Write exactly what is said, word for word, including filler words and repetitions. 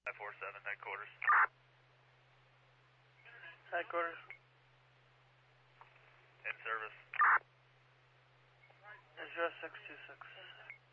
five four seven, headquarters. Headquarters. In service. Address six two six.